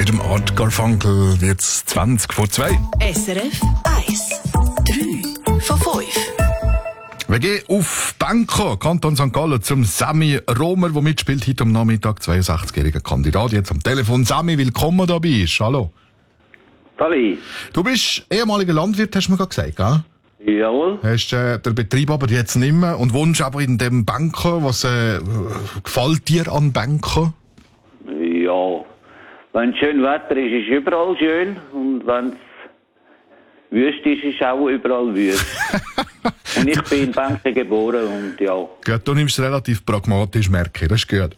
Mit dem Art Garfunkel wird's 20 vor 2. SRF 1. 3 von 5. Wir gehen auf Benko, Kanton St. Gallen, zum Sammy Romer, der mitspielt heute am Nachmittag, 62-jähriger Kandidat. Jetzt am Telefon. Sammy, willkommen da bist. Hallo. Hallo. Du bist ehemaliger Landwirt, hast du mir gerade gesagt, gell? Jawohl. Hast den Betrieb aber jetzt nicht mehr und wohnst aber in dem Benko. Was gefällt dir an Benko? Ja. Wenn schön Wetter ist, ist überall schön. Und wenn es wüst ist, ist auch überall wüst. Und ich bin in Benko geboren und ja. Gut, du nimmst es relativ pragmatisch, merke ich. Das ist gut.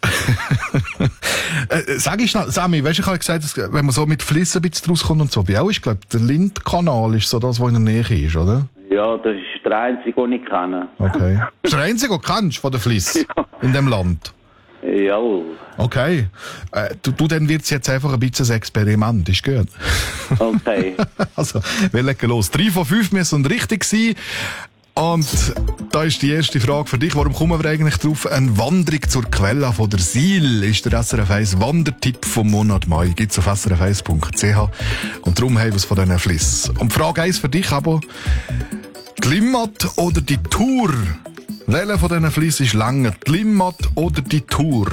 Sag ich schnell, Sammy, weißt du, ich habe gesagt, dass, wenn man so mit Fliss ein bisschen rauskommt und so, bei auch ist, glaube ich, der Lindkanal ist so das, was in der Nähe ist, oder? Ja, das ist der einzige, den ich kenne. Okay. Das ist der einzige, den du kennst von der Fliss in dem Land? Jawohl. Okay. Du, dann wird es jetzt einfach ein bisschen ein Experiment, ist gut. Okay. Also, wir legen los. 3 von 5 müssen richtig sein. Und da ist die erste Frage für dich. Warum kommen wir eigentlich drauf? Eine Wanderung zur Quelle von der Sil ist der SRF 1 Wandertipp vom Monat Mai. Gibt's auf srf1.ch. Und darum haben wir es von diesen Fliss. Und Frage 1 für dich aber. Die Limmat oder die Tour? Welcher von diesen Fliss ist länger? Die Limmat oder die Tour?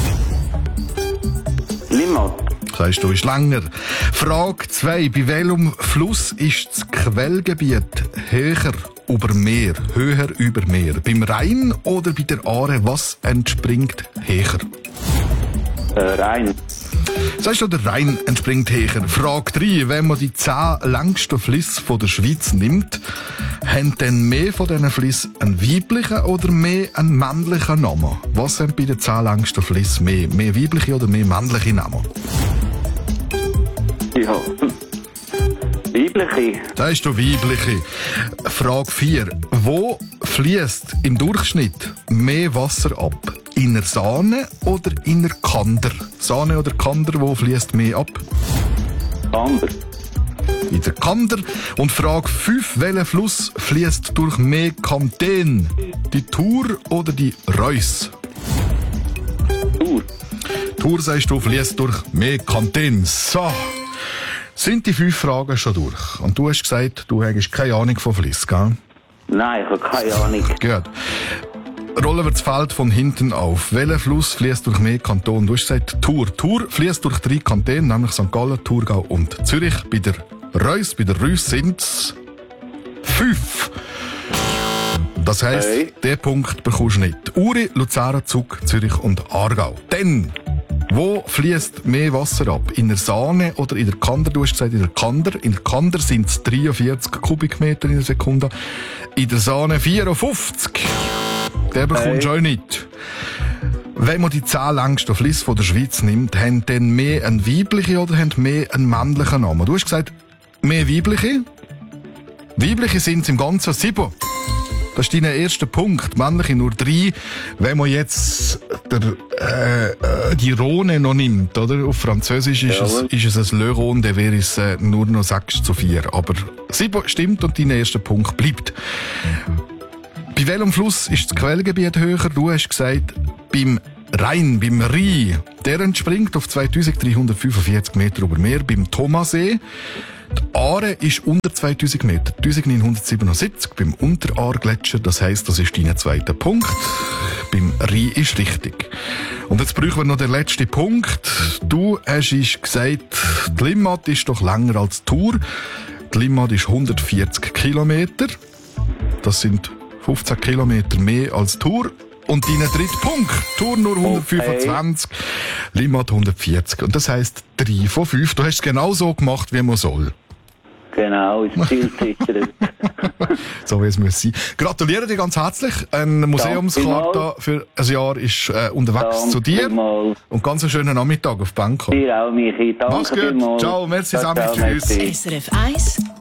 Limmat. Sagst du, ist länger. Frage 2. Bei welchem Fluss ist das Quellgebiet höher über Meer? Höher über Meer? Beim Rhein oder bei der Aare? Was entspringt höher? Rhein. Sagst du, der Rhein entspringt höher. Frage 3. Wenn man die 10 längsten Flüsse von der Schweiz nimmt, haben denn mehr von diesen Flüssen einen weiblichen oder mehr einen männlichen Namen? Was sind bei den 10 längsten Flüssen mehr? Mehr weibliche oder mehr männliche Namen? Ja. Weibliche. Sagst du weibliche. Frage 4. Wo fließt im Durchschnitt mehr Wasser ab? In der Saane oder in der Kander? Saane oder Kander, wo fließt mehr ab? Kander. In der Kander. Und Frage 5. Welcher Fluss fließt durch mehr Kanten? Die Thur oder die Reuss? Tour. Thur, sagst du, fließt durch mehr Kanten. So. Sind die 5 Fragen schon durch? Und du hast gesagt, du hast keine Ahnung von Fliss, gell? Nein, ich habe keine Ahnung. Gut. Rollen wir das Feld von hinten auf. Welcher Fluss fließt durch mehr Kanton? Du hast gesagt Thur. Thur fließt durch 3 Kantone, nämlich St. Gallen, Thurgau und Zürich. Bei der Reuss sind es 5. Das heisst, Okay. den Punkt bekommst du nicht. Uri, Luzern, Zug, Zürich und Aargau. Dann, wo fließt mehr Wasser ab? In der Saane oder in der Kander? Du hast gesagt, in der Kander. In der Kander sind es 43 Kubikmeter in der Sekunde. In der Saane 54. Der bekommst du auch nicht. Wenn man die 10 längsten Flüsse von der Schweiz nimmt, haben dann mehr einen weiblichen oder haben mehr einen männlichen Namen? Du hast gesagt, mehr weibliche. Weibliche sind es im Ganzen 7. Das ist dein erster Punkt. Männliche nur 3. Wenn man jetzt die Rhone noch nimmt, oder? Auf Französisch ist es ein Le Rhone, dann wäre es nur noch 6:4. Aber 7 stimmt und dein erster Punkt bleibt. Bei welchem Fluss ist das Quellgebiet höher? Du hast gesagt, beim Rhein, beim Rhein. Der entspringt auf 2345 Meter über Meer. Beim Thomassee. Die Aare ist unter 2000 Meter, 1977 beim Unteraargletscher. Das heisst, das ist dein zweiter Punkt. Beim Rhein ist richtig. Und jetzt brauchen wir noch den letzten Punkt. Du hast gesagt, die Limmat ist doch länger als die Thur. Die Limmat ist 140 Kilometer. Das sind 15 Kilometer mehr als die Thur. Und dein dritter Punkt. Thur nur 125, Limmat 140. Und das heisst 3 von 5. Du hast es genau so gemacht, wie man soll. Genau, ist zielsicher. So wie es muss sein. Gratuliere dir ganz herzlich. Eine Museumskarte für ein Jahr ist unterwegs Danke zu dir. vielmals. Und ganz einen schönen Nachmittag auf Benko. Dir auch, Michi. Danke Mach's gut. vielmals. Ciao, merci, Sammy. Ciao, Tschüss. merci. SRF 1